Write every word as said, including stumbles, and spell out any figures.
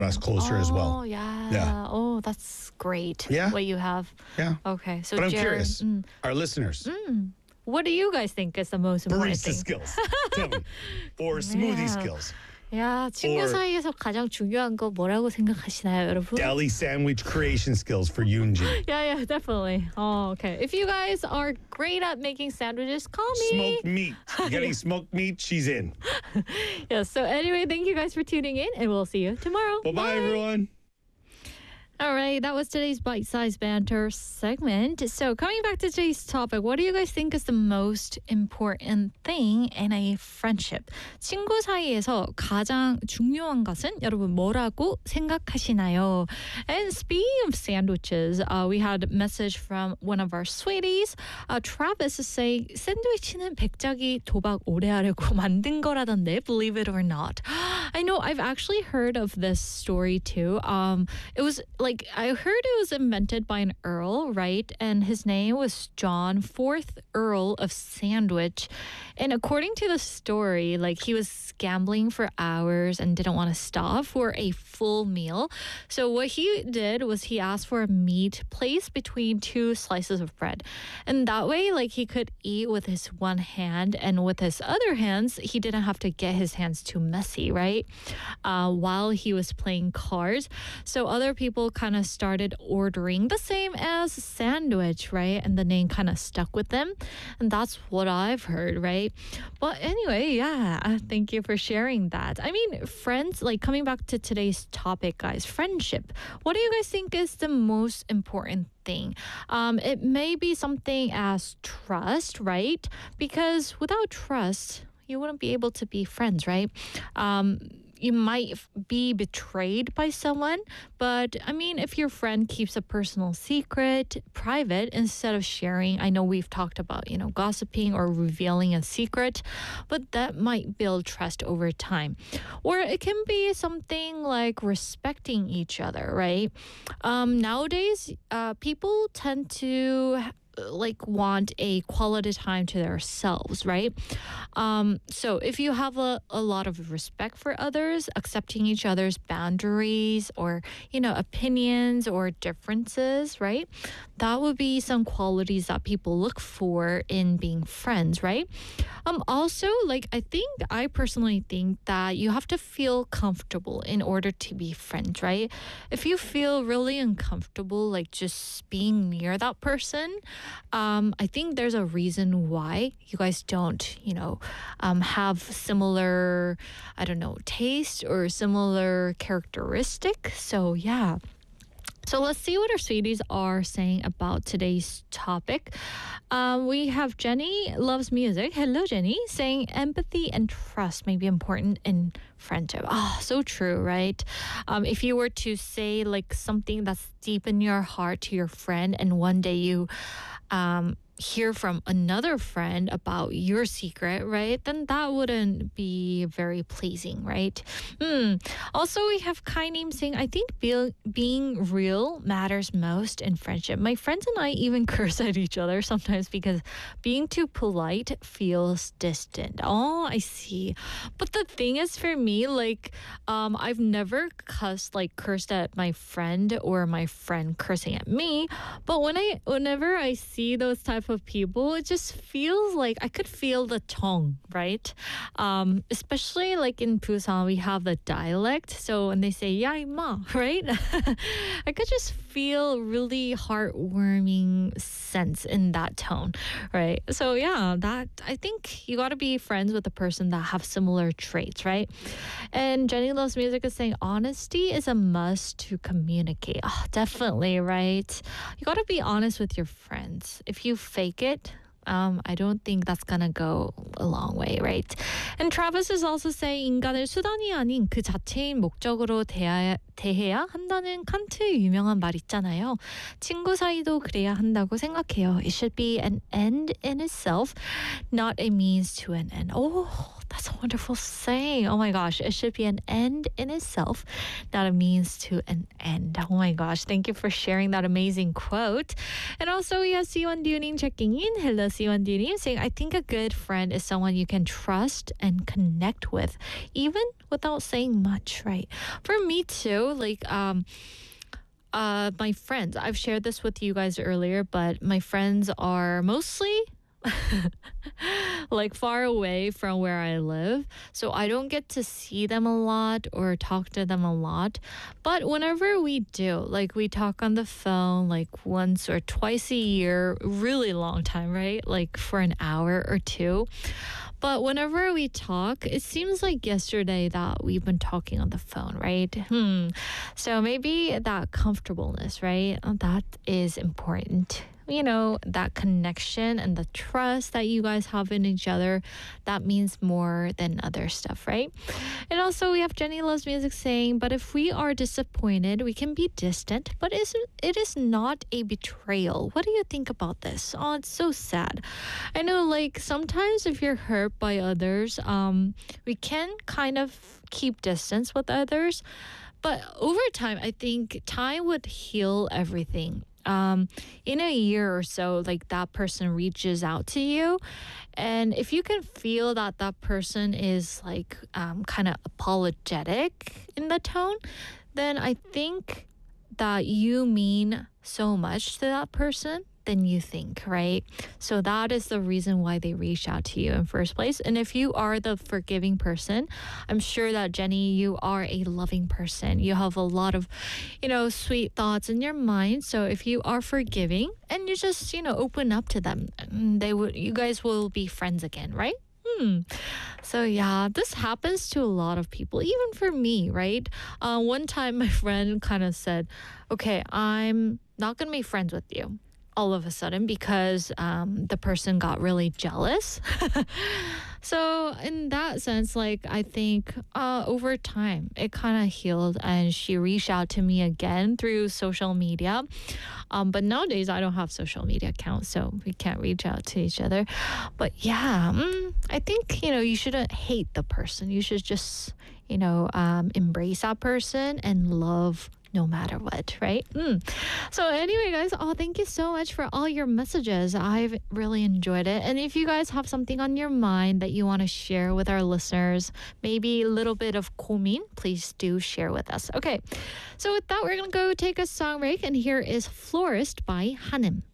us closer oh, as well. yeah. Yeah. Oh, that's great. Yeah. What you have. Yeah. Okay. So But I'm Jared, curious, mm, our listeners, what do you guys think is the most important barista thing? skills, tell me, or smoothie Yeah. skills, 야, 친구 Or- 사이에서 가장 중요한 거 뭐라고 생각하시나요, 여러분? deli sandwich creation skills for Yoonji. Yeah, yeah, definitely. Oh, okay. If you guys are great at making sandwiches, call me. Smoked meat. You got any smoked meat? She's in. Yeah, so anyway, thank you guys for tuning in, and we'll see you tomorrow. Bye-bye, everyone. All right, that was today's bite-sized banter segment. So coming back to today's topic, what do you guys think is the most important thing in a friendship? 친구 사이에서 가장 중요한 것은 여러분 뭐라고 생각하시나요? And speaking of sandwiches, uh, we had a message from one of our sweeties. Uh, Travis is saying, 샌드위치는 백작이 도박 오래 하려고 만든 거라던데, believe it or not. I know, I've actually heard of this story too. Um, it was like, I heard it was invented by an earl, right? And his name was John, fourth Earl of Sandwich. And according to the story, like he was gambling for hours and didn't want to stop for a full meal. So what he did was he asked for a meat placed between two slices of bread. And that way, like he could eat with his one hand, and with his other hands, he didn't have to get his hands too messy, right? Uh, while he was playing cards. So other people kind of started ordering the same as a sandwich, right? And the name kind of stuck with them. And that's what I've heard, right? But anyway, yeah, uh, thank you for sharing that. I mean, friends, like coming back to today's topic, guys, friendship. What do you guys think is the most important thing? Um, it may be something as trust, right? Because without trust, you wouldn't be able to be friends, right? Um, you might be betrayed by someone, but I mean, if your friend keeps a personal secret private instead of sharing, I know we've talked about, you know, gossiping or revealing a secret, but that might build trust over time. Or it can be something like respecting each other, right? Um, nowadays, uh, people tend to like want a quality time to themselves, right? Um, so if you have a, a lot of respect for others, accepting each other's boundaries or, you know, opinions or differences, right? That would be some qualities that people look for in being friends, right? Um, also, like, I think, I personally think that you have to feel comfortable in order to be friends, right? If you feel really uncomfortable, like just being near that person, um, I think there's a reason why you guys don't, you know, um, have similar, I don't know, taste or similar characteristic. So, yeah. So let's see what our sweeties are saying about today's topic. Um, we have Jenny loves music. Hello, Jenny, saying empathy and trust may be important in friendship. Oh, so true, right? Um, if you were to say like something that's deep in your heart to your friend, and one day you um, hear from another friend about your secret, right? Then that wouldn't be very pleasing, right? Hmm. Also, we have Kai Nim saying, I think be- being real matters most in friendship. My friends and I even curse at each other sometimes because being too polite feels distant. Oh, I see. But the thing is, for me, like, um, I've never cussed, like, cursed at my friend or my friend cursing at me. But when I, whenever I see those type of people, it just feels like I could feel the tone, right? Um, especially like in Busan, we have the dialect. So when they say "ya imma," right? I could just feel really heartwarming sense in that tone, right? So yeah, that I think you got to be friends with a person that have similar traits, right? And Jenny Loves Music is saying honesty is a must to communicate. Oh, definitely, right? You got to be honest with your friends. If you fake it, Um, I don't think that's gonna go a long way, right? And Travis is also saying 인간을 수단이 아닌 그 자체인 목적으로 대해야, 대해야 한다는 칸트 유명한 말 있잖아요. 친구 사이도 그래야 한다고 생각해요. It should be an end in itself, not a means to an end. Oh, That's a wonderful saying. Oh my gosh, it should be an end in itself, not a means to an end. Oh my gosh, thank you for sharing that amazing quote. And also, we have Siwon Duning checking in. Hello, Siwon Duning, saying, I think a good friend is someone you can trust and connect with, even without saying much, right? For me too, like, um, uh, my friends, I've shared this with you guys earlier, but my friends are mostly like far away from where I live. So I don't get to see them a lot or talk to them a lot. But whenever we do, like we talk on the phone like once or twice a year, really long time, right? Like for an hour or two. But whenever we talk, it seems like yesterday that we've been talking on the phone, right? Hmm. So maybe that comfortableness, right? That is important. You know, that connection and the trust that you guys have in each other, that means more than other stuff, right? And also, we have Jenny Loves Music saying, but if we are disappointed, we can be distant, but it is not a betrayal. What do you think about this? Oh, it's so sad. I know, like, sometimes if you're hurt by others, um, we can kind of keep distance with others. But over time, I think time would heal everything. Um, in a year or so, like that person reaches out to you, and if you can feel that that person is like um, kind of apologetic in the tone, then I think that you mean so much to that person than you think, right? So that is the reason why they reach out to you in first place. And if you are the forgiving person, I'm sure that Jenny, you are a loving person. You have a lot of, you know, sweet thoughts in your mind. So if you are forgiving and you just, you know, open up to them, they would, you guys will be friends again, right? Hmm. So yeah, this happens to a lot of people, even for me, right? Uh, one time my friend kind of said, okay, I'm not going to be friends with you all of a sudden because um, the person got really jealous. So in that sense, like I think uh, over time it kind of healed, and she reached out to me again through social media. Um, but nowadays I don't have social media accounts, so we can't reach out to each other. But yeah, mm, I think, you know, you shouldn't hate the person. You should just, you know, um, embrace that person and love no matter what, right? Mm. So anyway, guys, oh, thank you so much for all your messages. I've really enjoyed it. And if you guys have something on your mind that you want to share with our listeners, maybe a little bit of 고민, please do share with us. Okay, so with that, we're going to go take a song break. And here is Florist by Hanim.